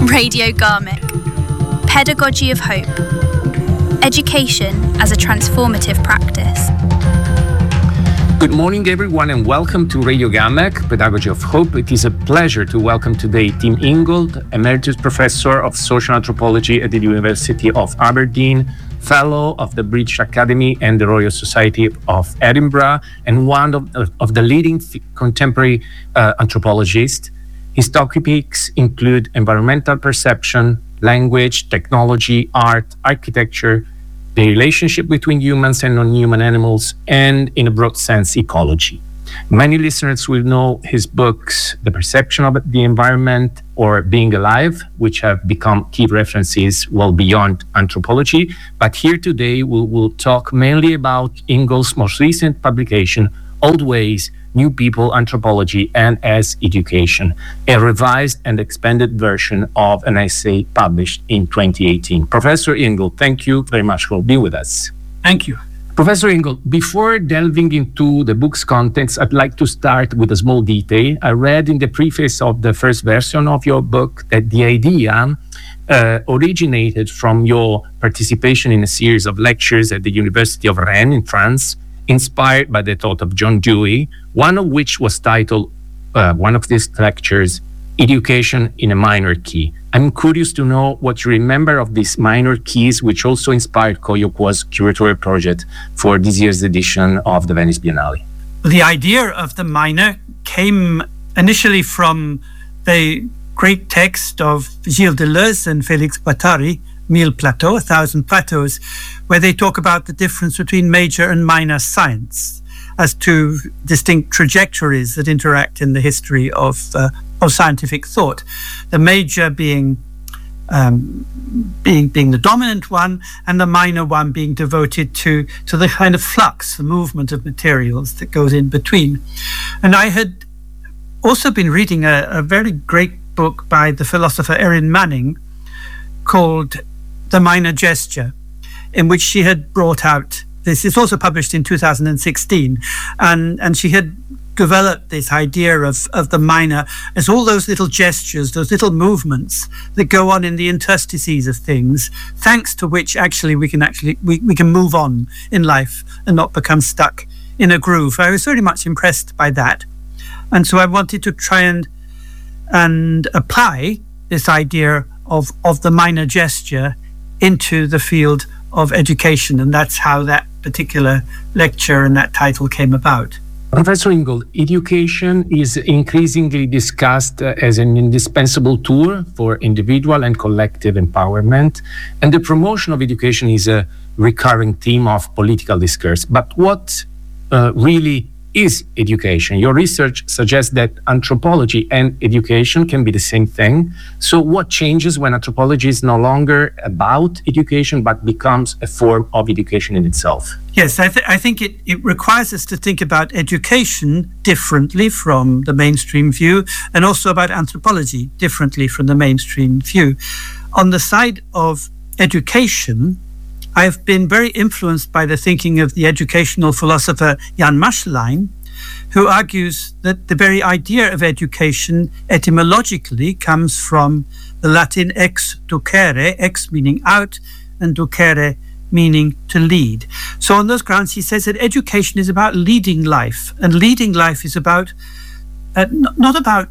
Radio Garmick. Pedagogy of Hope. Education as a transformative practice. Good morning, everyone, and welcome to Radio Garmick, Pedagogy of Hope. It is a pleasure to welcome today Tim Ingold, Emeritus Professor of Social Anthropology at the University of Aberdeen, Fellow of the British Academy and the Royal Society of Edinburgh, and one of the leading contemporary anthropologists. His topics include environmental perception, language, technology, art, architecture, the relationship between humans and non-human animals, and, in a broad sense, ecology. Many listeners will know his books, The Perception of the Environment or Being Alive, which have become key references well beyond anthropology. But here today, we'll talk mainly about Ingold's most recent publication, Old Ways, New People, Anthropology and as Education, a revised and expanded version of an essay published in 2018. Professor Ingold, thank you very much for being with us. Thank you. Professor Ingold, before delving into the book's contents, I'd like to start with a small detail. I read in the preface of the first version of your book that the idea originated from your participation in a series of lectures at the University of Rennes in France, inspired by the thought of John Dewey, one of which was titled, one of these lectures, Education in a Minor Key. I'm curious to know what you remember of these minor keys, which also inspired Koyokua's curatorial project for this year's edition of the Venice Biennale. The idea of the minor came initially from the great text of Gilles Deleuze and Félix Guattari, Mille Plateaux, 1,000 Plateaus, where they talk about the difference between major and minor science as two distinct trajectories that interact in the history of scientific thought. The major being the dominant one, and the minor one being devoted to the kind of flux, the movement of materials that goes in between. And I had also been reading a very great book by the philosopher Erin Manning called The Minor Gesture, in which she had brought out this. It's also published in 2016, and she had developed this idea of the minor as all those little gestures, those little movements that go on in the interstices of things, thanks to which we can move on in life and not become stuck in a groove. I was very much impressed by that, and so I wanted to try and apply this idea of the minor gesture into the field of education, and that's how that particular lecture and that title came about. Professor Ingold, education is increasingly discussed as an indispensable tool for individual and collective empowerment, and the promotion of education is a recurring theme of political discourse. But what really is education? Your research suggests that anthropology and education can be the same thing. So what changes when anthropology is no longer about education but becomes a form of education in itself? Yes, I think it requires us to think about education differently from the mainstream view, and also about anthropology differently from the mainstream view. On the side of education, I've been very influenced by the thinking of the educational philosopher Jan Maschlein, who argues that the very idea of education etymologically comes from the Latin ex ducere, ex meaning out, and ducere meaning to lead. So on those grounds, he says that education is about leading life, and leading life is about not about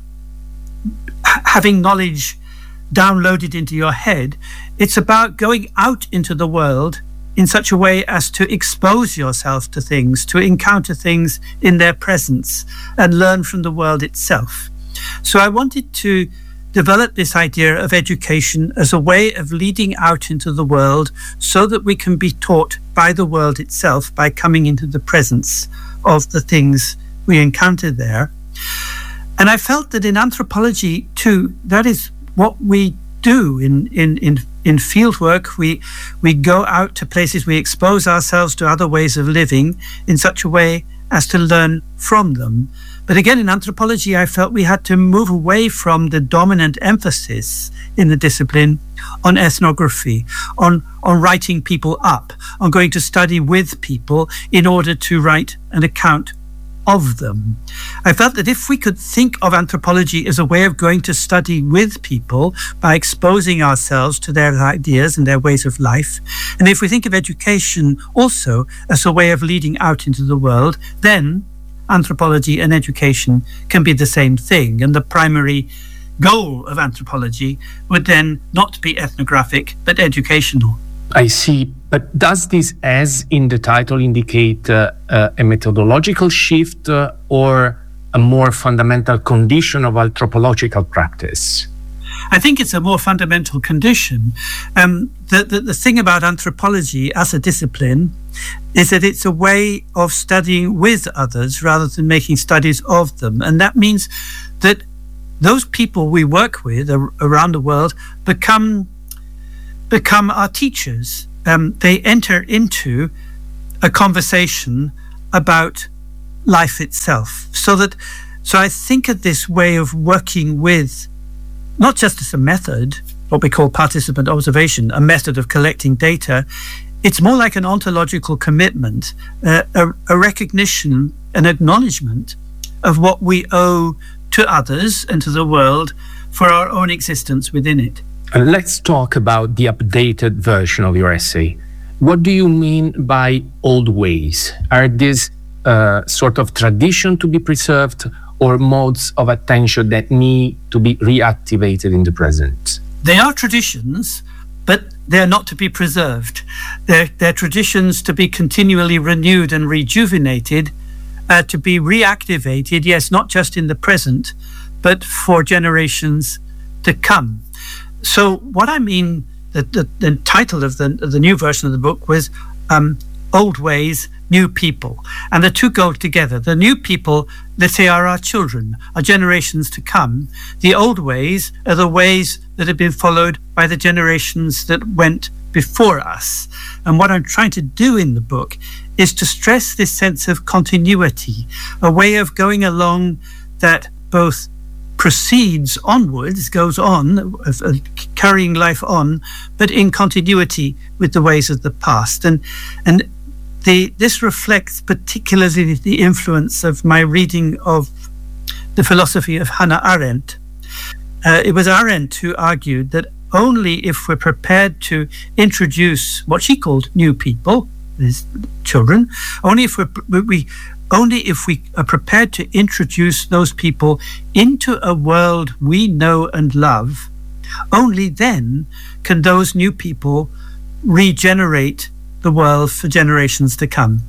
having knowledge downloaded into your head. It's about going out into the world in such a way as to expose yourself to things, to encounter things in their presence and learn from the world itself. So I wanted to develop this idea of education as a way of leading out into the world so that we can be taught by the world itself by coming into the presence of the things we encounter there. And I felt that in anthropology too, that is what we do in field work. We go out to places, we expose ourselves to other ways of living in such a way as to learn from them. But again, in anthropology, I felt we had to move away from the dominant emphasis in the discipline on ethnography, on writing people up, on going to study with people in order to write an account of them. I felt that if we could think of anthropology as a way of going to study with people by exposing ourselves to their ideas and their ways of life, and if we think of education also as a way of leading out into the world, then anthropology and education can be the same thing. And the primary goal of anthropology would then not be ethnographic, but educational. I see. But does this, as in the title, indicate a methodological shift or a more fundamental condition of anthropological practice? I think it's a more fundamental condition. The thing about anthropology as a discipline is that it's a way of studying with others rather than making studies of them. And that means that those people we work with around the world become our teachers. They enter into a conversation about life itself. So I think of this way of working with, not just as a method, what we call participant observation, a method of collecting data. It's more like an ontological commitment, a recognition, an acknowledgement of what we owe to others and to the world for our own existence within it. Let's talk about the updated version of your essay. What do you mean by old ways? Are these sort of tradition to be preserved or modes of attention that need to be reactivated in the present? They are traditions, but they're not to be preserved. They're traditions to be continually renewed and rejuvenated, to be reactivated, yes, not just in the present, but for generations to come. So what I mean, the title of the new version of the book was Old Ways, New People. And the two go together. The new people, let's say, are our children, our generations to come. The old ways are the ways that have been followed by the generations that went before us. And what I'm trying to do in the book is to stress this sense of continuity, a way of going along that both proceeds onwards, goes on, carrying life on, but in continuity with the ways of the past. And this reflects particularly the influence of my reading of the philosophy of Hannah Arendt. It was Arendt who argued that only if we're prepared to introduce what she called new people, these children, only if we are prepared to introduce those people into a world we know and love, only then can those new people regenerate the world for generations to come.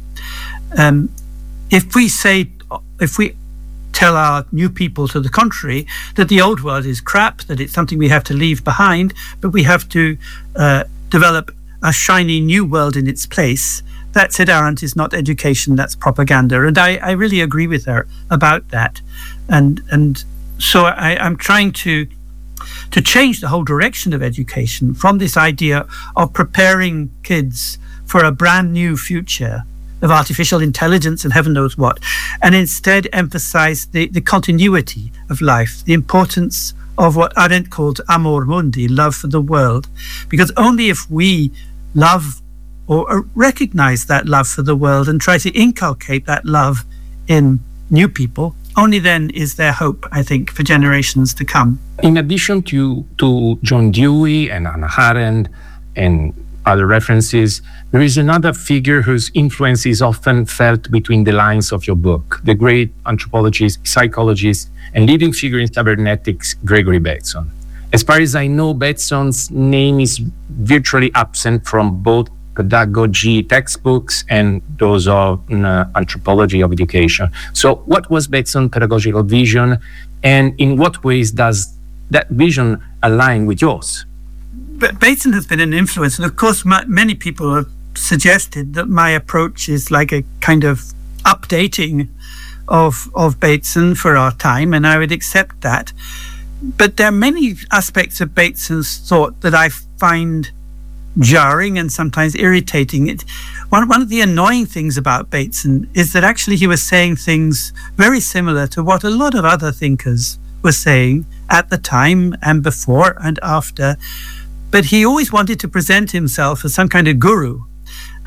If we tell our new people to the contrary, that the old world is crap, that it's something we have to leave behind, but we have to develop a shiny new world in its place, that, said Arendt, is not education, that's propaganda. And I really agree with her about that. And so I'm trying to change the whole direction of education from this idea of preparing kids for a brand new future of artificial intelligence and heaven knows what, and instead emphasize the continuity of life, the importance of what Arendt called amor mundi, love for the world. Because only if we love or recognize that love for the world and try to inculcate that love in new people, only then is there hope, I think, for generations to come. In addition to John Dewey and Hannah Arendt and other references, there is another figure whose influence is often felt between the lines of your book, the great anthropologist, psychologist, and leading figure in cybernetics, Gregory Bateson. As far as I know, Bateson's name is virtually absent from both pedagogy textbooks and those of anthropology of education. So what was Bateson's pedagogical vision, and in what ways does that vision align with yours? Bateson has been an influence, and of course many people have suggested that my approach is like a kind of updating of Bateson for our time, and I would accept that. But there are many aspects of Bateson's thought that I find jarring and sometimes irritating. One of the annoying things about Bateson is that actually he was saying things very similar to what a lot of other thinkers were saying at the time and before and after. But he always wanted to present himself as some kind of guru.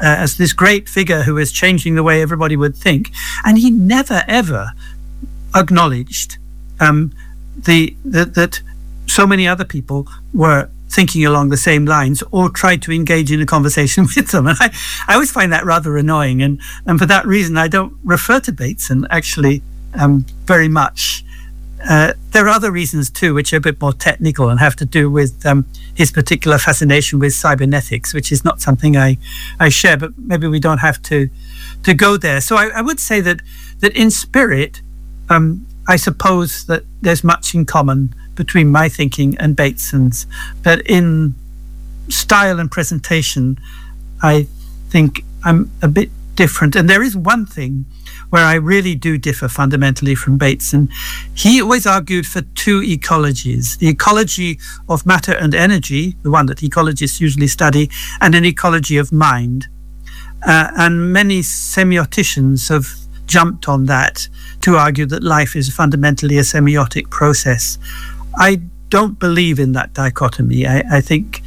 as this great figure who was changing the way everybody would think, and he never ever acknowledged that so many other people were thinking along the same lines or tried to engage in a conversation with them. And I always find that rather annoying, and for that reason I don't refer to Bateson actually very much. There are other reasons too, which are a bit more technical and have to do with his particular fascination with cybernetics, which is not something I share, but maybe we don't have to go there. So I would say that in spirit, I suppose that there's much in common between my thinking and Bateson's, but in style and presentation, I think I'm a bit different. And there is one thing where I really do differ fundamentally from Bateson. He always argued for two ecologies: the ecology of matter and energy, the one that ecologists usually study, and an ecology of mind. And many semioticians have jumped on that to argue that life is fundamentally a semiotic process. I don't believe in that dichotomy. I think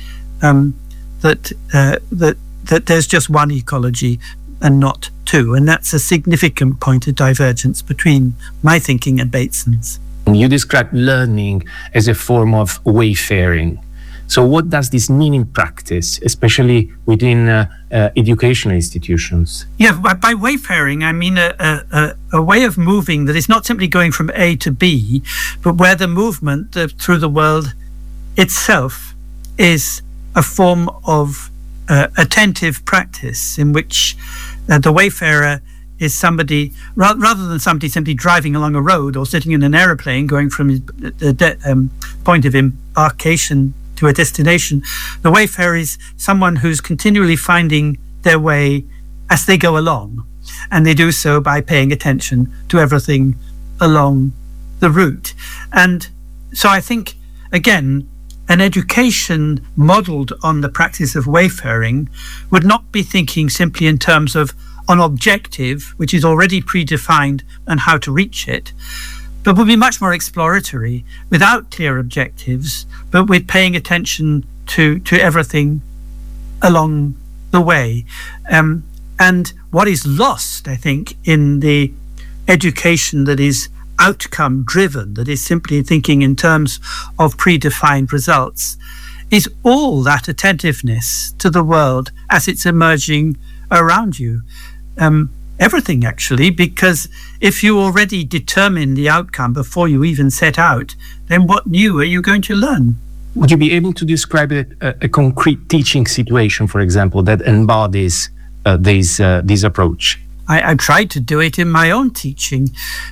that there's just one ecology and not two, and that's a significant point of divergence between my thinking and Bateson's. You describe learning as a form of wayfaring. So what does this mean in practice, especially within educational institutions? Yeah, by wayfaring, I mean a way of moving that is not simply going from A to B, but where the movement through the world itself is a form of attentive practice in which the wayfarer is somebody, rather than somebody simply driving along a road or sitting in an aeroplane going from the point of embarkation to a destination. The wayfarer is someone who's continually finding their way as they go along, and they do so by paying attention to everything along the route. And so I think, again, an education modeled on the practice of wayfaring would not be thinking simply in terms of an objective, which is already predefined, and how to reach it, but would be much more exploratory, without clear objectives, but with paying attention to everything along the way. And what is lost, I think, in the education that is outcome driven, that is simply thinking in terms of predefined results, is all that attentiveness to the world as it's emerging around you. Everything, actually, because if you already determine the outcome before you even set out, then what new are you going to learn? Would you be able to describe a concrete teaching situation, for example, that embodies this approach? I tried to do it in my own teaching.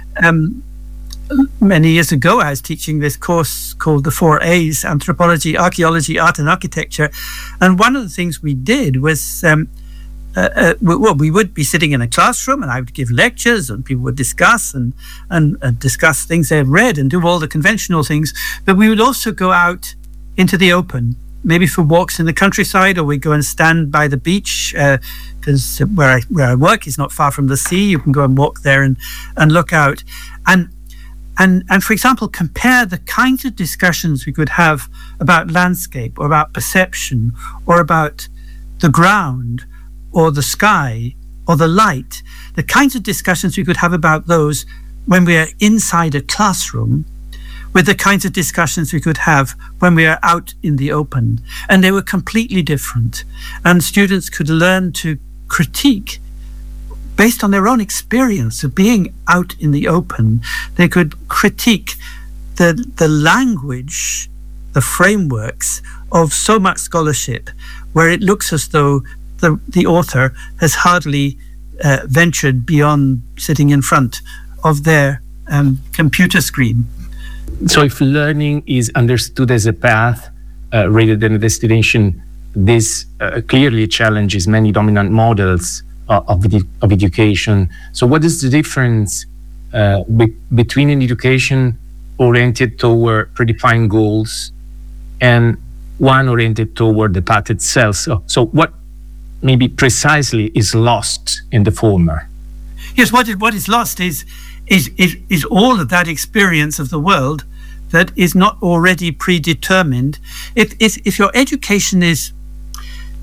Many years ago, I was teaching this course called the 4 A's: Anthropology, Archaeology, Art and Architecture. And one of the things we did was we would be sitting in a classroom, and I would give lectures, and people would discuss and discuss things they'd read and do all the conventional things. But we would also go out into the open, maybe for walks in the countryside, or we'd go and stand by the beach, because where I work is not far from the sea. You can go and walk there and look out. And for example, compare the kinds of discussions we could have about landscape, or about perception, or about the ground, or the sky, or the light, the kinds of discussions we could have about those when we are inside a classroom, with the kinds of discussions we could have when we are out in the open. And they were completely different. And students could learn to critique based on their own experience of being out in the open. They could critique the language, the frameworks of so much scholarship, where it looks as though the author has hardly ventured beyond sitting in front of their computer screen. So if learning is understood as a path rather than a destination, this clearly challenges many dominant models of education. So what is the difference between an education oriented toward predefined goals and one oriented toward the path itself? So what maybe precisely is lost in the former? Yes, what is lost is all of that experience of the world that is not already predetermined. If your education is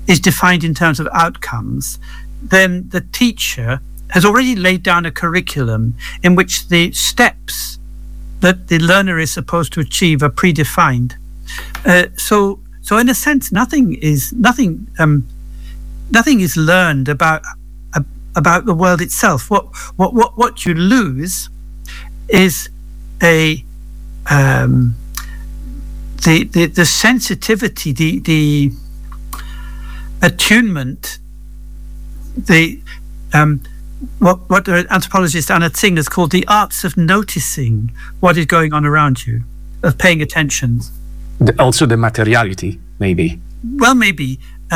is defined in terms of outcomes, then the teacher has already laid down a curriculum in which the steps that the learner is supposed to achieve are predefined. So in a sense, nothing is learned about the world itself. What you lose is the sensitivity, the attunement, what the anthropologist Anna Tsing has called the arts of noticing what is going on around you, of paying attention. Also the materiality, maybe. Well, maybe.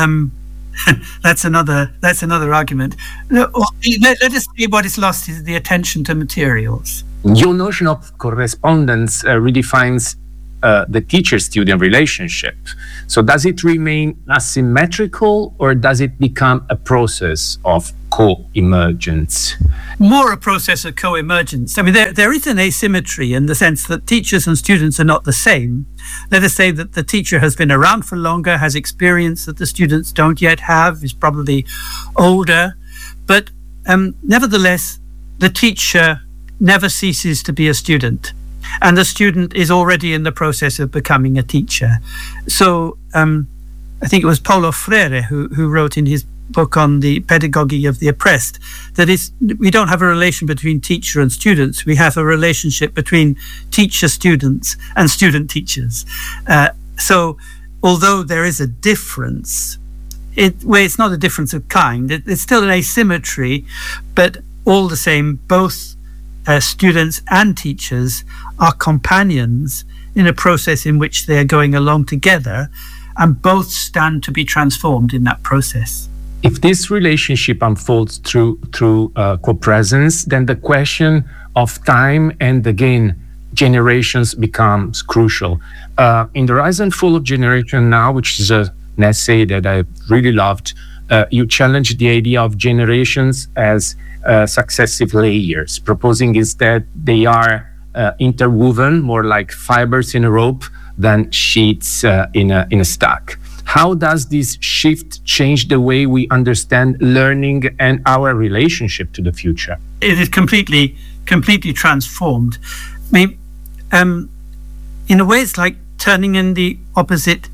That's another argument. Let us see what is lost is the attention to materials. Your notion of correspondence redefines the teacher-student relationship. So does it remain asymmetrical, or does it become a process of co-emergence? More a process of co-emergence. I mean, there is an asymmetry in the sense that teachers and students are not the same. Let us say that the teacher has been around for longer, has experience that the students don't yet have, is probably older. But nevertheless, the teacher never ceases to be a student. And the student is already in the process of becoming a teacher. So I think it was Paulo Freire who wrote in his book on the pedagogy of the oppressed that we don't have a relation between teacher and students. We have a relationship between teacher-students and student-teachers. So although there is a difference, it's not a difference of kind. It's still an asymmetry, but all the same, both students and teachers are companions in a process in which they are going along together, and both stand to be transformed in that process. If this relationship unfolds through co-presence, then the question of time and again generations becomes crucial. In The Rise and Fall of Generation Now, which is an essay that I really loved, you challenge the idea of generations as successive layers, proposing instead they are interwoven, more like fibers in a rope than sheets in a stack. How does this shift change the way we understand learning and our relationship to the future? It is completely transformed. I mean, in a way, it's like turning in the opposite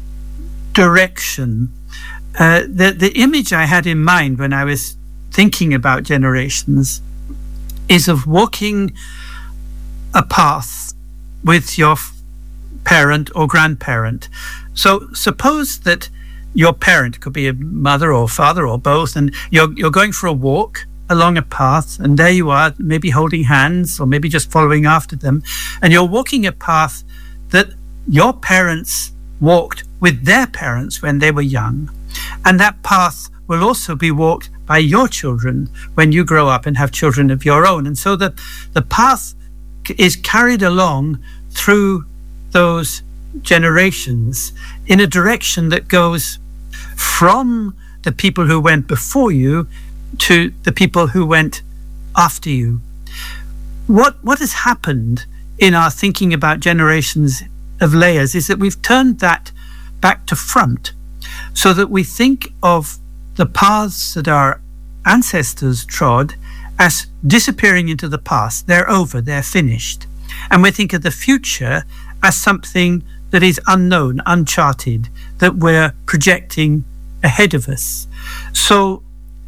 direction. The image I had in mind when I was thinking about generations is of walking a path with your parent or grandparent. So suppose that your parent could be a mother or father or both, and you're going for a walk along a path, and there you are, maybe holding hands or maybe just following after them, and you're walking a path that your parents walked with their parents when they were young, and that path will also be walked by your children when you grow up and have children of your own. And so the path is carried along through those generations in a direction that goes from the people who went before you to the people who went after you. What has happened in our thinking about generations of layers is that we've turned that back to front, so that we think of the paths that our ancestors trod as disappearing into the past. They're over, they're finished. And we think of the future as something that is unknown, uncharted, that we're projecting ahead of us. So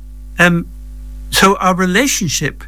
our relationship,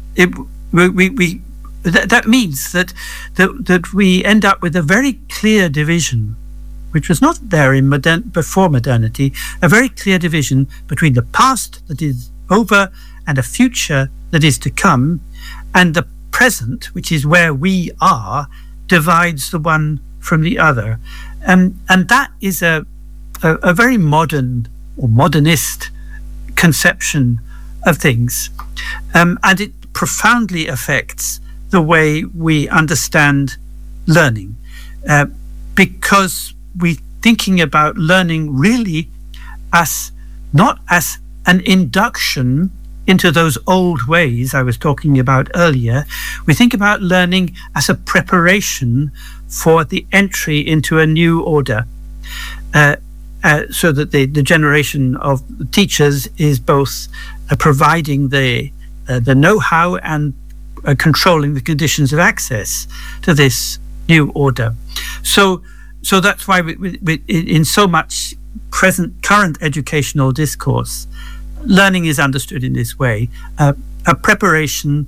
that means that we end up with a very clear division, which was not there before modernity, a very clear division between the past that is over and a future that is to come, and the present, which is where we are, divides the one from the other. And that is a very modern or modernist conception of things. And it profoundly affects the way we understand learning, because we're thinking about learning really as not as an induction into those old ways I was talking about earlier. We think about learning as a preparation for the entry into a new order. so that the generation of teachers is both providing the know-how and controlling the conditions of access to this new order. So that's why we, in so much current educational discourse, learning is understood in this way: a preparation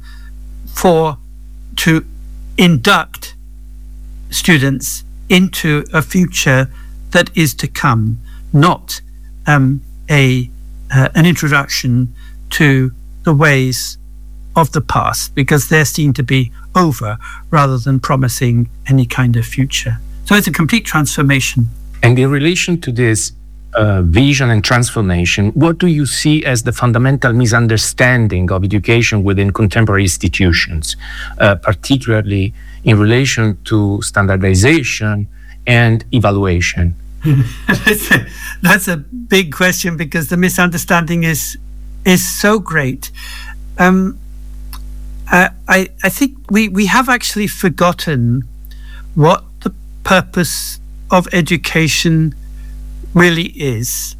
to induct students into a future that is to come, not an introduction to the ways of the past, because they're seen to be over rather than promising any kind of future. So it's a complete transformation. And in relation to this vision and transformation, what do you see as the fundamental misunderstanding of education within contemporary institutions, particularly in relation to standardization and evaluation? That's a big question, because the misunderstanding is so great. I think we have actually forgotten what the purpose of education really is.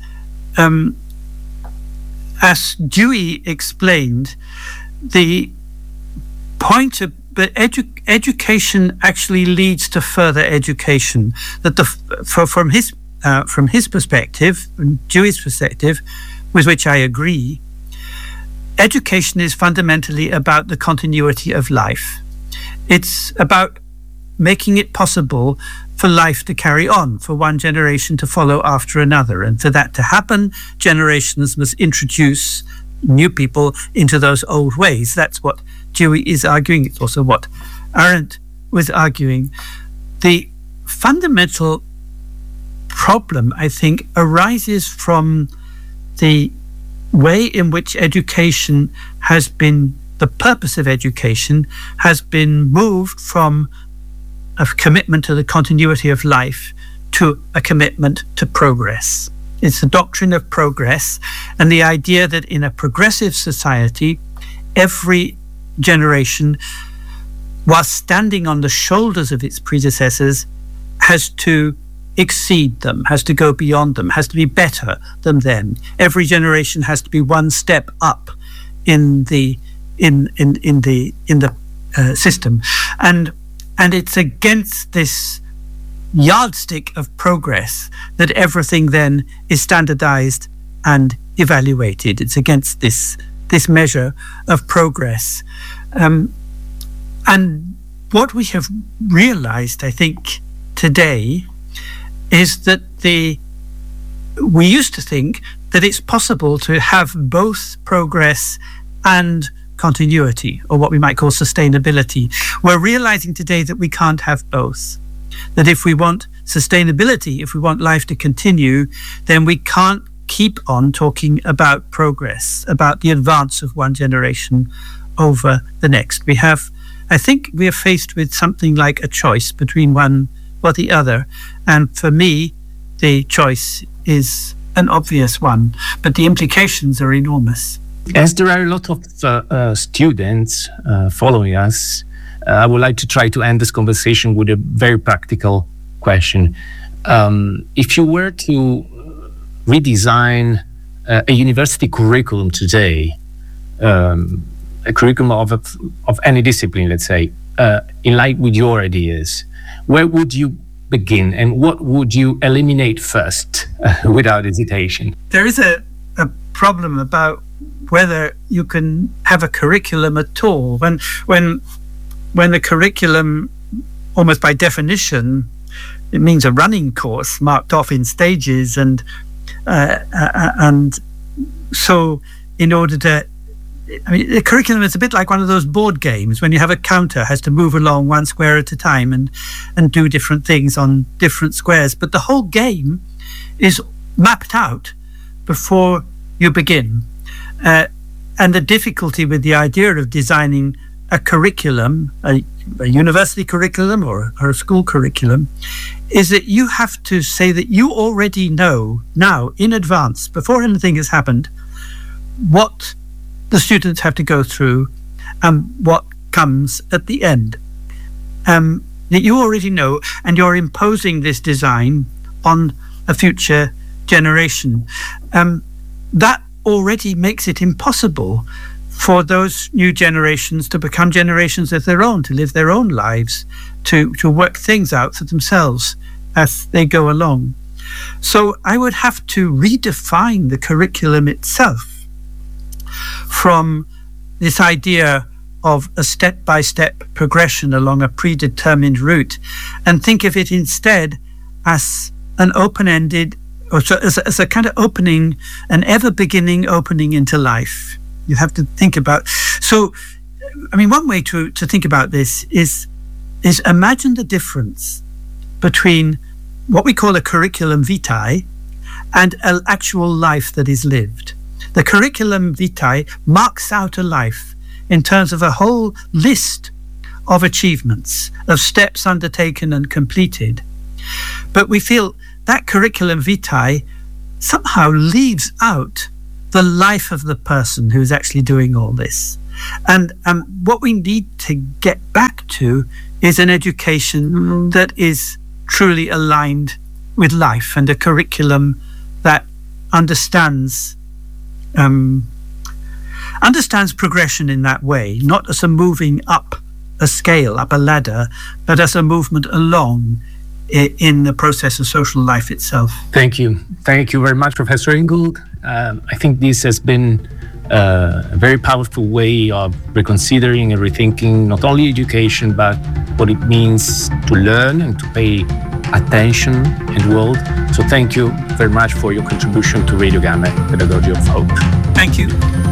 As Dewey explained, the point of education actually leads to further education. That from his perspective, from Dewey's perspective, with which I agree, education is fundamentally about the continuity of life. It's about making it possible for life to carry on, for one generation to follow after another. And for that to happen, generations must introduce new people into those old ways. That's what Dewey is arguing. It's also what Arendt was arguing. The fundamental problem, I think, arises from the way in which education has been, the purpose of education has been moved from a commitment to the continuity of life to a commitment to progress. It's the doctrine of progress, and the idea that in a progressive society, every generation, while standing on the shoulders of its predecessors, has to exceed them, has to go beyond them, has to be better than them. Every generation has to be one step up in the system, and it's against this yardstick of progress that everything then is standardized and evaluated. It's against this measure of progress, and what we have realized, I think, today is that we used to think that it's possible to have both progress and continuity, or what we might call sustainability. We're realizing today that we can't have both. That if we want sustainability, if we want life to continue, then we can't keep on talking about progress, about the advance of one generation over the next. I think we are faced with something like a choice between one or the other. And for me, the choice is an obvious one, but the implications are enormous. As there are a lot of students following us, I would like to try to end this conversation with a very practical question. If you were to redesign a university curriculum today, a curriculum of any discipline, let's say, in line with your ideas, where would you begin, and what would you eliminate first without hesitation? There is a problem about whether you can have a curriculum at all. When the curriculum, almost by definition, it means a running course marked off in stages, and so in order to, the curriculum is a bit like one of those board games when you have a counter, has to move along one square at a time and do different things on different squares. But the whole game is mapped out before you begin. And the difficulty with the idea of designing a curriculum, a university curriculum or a school curriculum, is that you have to say that you already know now in advance, before anything has happened, what the students have to go through and what comes at the end. That you already know, and you're imposing this design on a future generation, that already makes it impossible for those new generations to become generations of their own, to live their own lives, to work things out for themselves as they go along. So I would have to redefine the curriculum itself from this idea of a step-by-step progression along a predetermined route, and think of it instead as an open-ended, or as a kind of opening, an ever-beginning opening into life. You have to think about. So, I mean, one way to think about this is imagine the difference between what we call a curriculum vitae and an actual life that is lived. The curriculum vitae marks out a life in terms of a whole list of achievements, of steps undertaken and completed. But we feel that curriculum vitae somehow leaves out the life of the person who's actually doing all this. And what we need to get back to is an education that is truly aligned with life, and a curriculum that understands progression in that way, not as a moving up a scale, up a ladder, but as a movement along in the process of social life itself. Thank you. Thank you very much, Professor Ingold. I think this has been a very powerful way of reconsidering and rethinking not only education, but what it means to learn and to pay attention in the world. So thank you very much for your contribution to Radio Gamek, Pedagogy of Hope. Thank you.